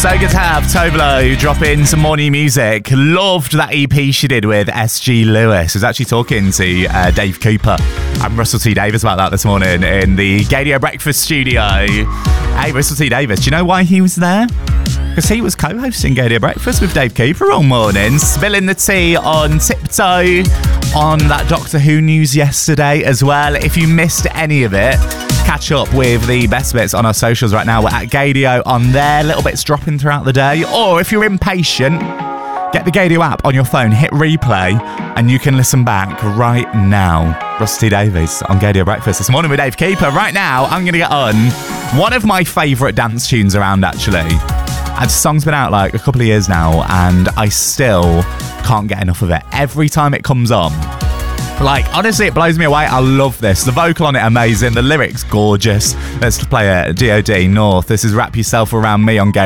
So good to have Toblo drop in some more new music. Loved that EP she did with SG Lewis. I was actually talking to Dave Cooper and Russell T Davis about that this morning in the Gadio Breakfast studio. Hey, Russell T Davis, do you know why he was there? Because he was co-hosting Gadio Breakfast with Dave Cooper all morning, spilling the tea on Tiptoe, on that Doctor Who news yesterday as well. If you missed any of it, catch up with the best bits on our socials right now. We're at Gadio on there, little bits dropping throughout the day. Or if you're impatient, get the Gadio app on your phone, hit replay, and you can listen back right now. Rusty Davies on Gadio Breakfast this morning with Dave Cooper. Right now, I'm going to get on one of my favourite dance tunes around, actually. And the song's been out like a couple of years now, and I still can't get enough of it. Every time it comes on, like, honestly, it blows me away. I love this. The vocal on it, amazing. The lyrics, gorgeous. Let's play it. D.O.D. North. This is Wrap Yourself Around Me on Gadio.